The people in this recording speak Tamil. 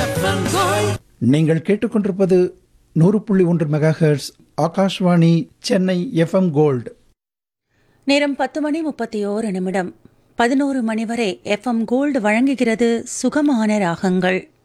நீங்கள் கேட்டுக்கொண்டிருப்பது 100.1 megahertz Akashvani Chennai FM gold. நேரம் 10:31 11 மணி வரை எஃப்எம் கோல்டு வழங்குகிறது சுகமான ராகங்கள்.